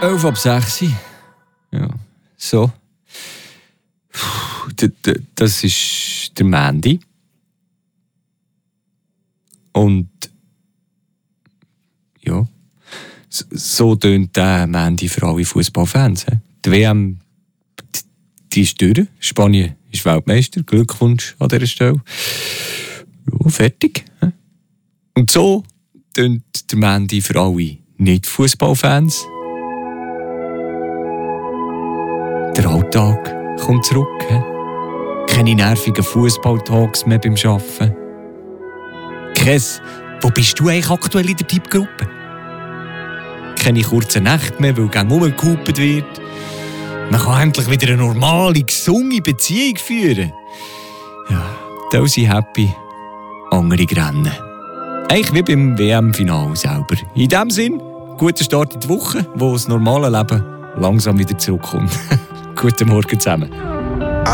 11:05. Ja, so. Das ist der Mandy. Und ja, so tönt der Mandy für alle Fußballfans. Die WM, die ist durch. Spanien ist Weltmeister. Glückwunsch an dieser Stelle. Ja, fertig. Und so tönt der Mandy für alle Nicht-Fußballfans. Der Alltag kommt zurück. Keine nervigen Fußballtalks mehr beim Arbeiten. Wo bist du eigentlich aktuell in der Tippgruppe? Keine kurzen Nächte mehr, weil gegen rumgehupet wird. Man kann endlich wieder eine normale, gesunde Beziehung führen. Ja, da sind happy, andere rennen. Eigentlich wie beim WM-Final selber. In diesem Sinn, guter Start in die Woche, wo das normale Leben langsam wieder zurückkommt. Guten Morgen zusammen.